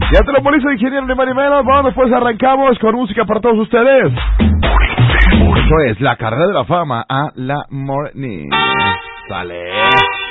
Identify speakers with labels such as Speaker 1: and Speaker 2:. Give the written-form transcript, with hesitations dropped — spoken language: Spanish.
Speaker 1: Ya te lo polizo, ingeniero de Marimelos. Bueno, después arrancamos con música para todos ustedes. Eso es la carrera de la fama a la morning. Sale.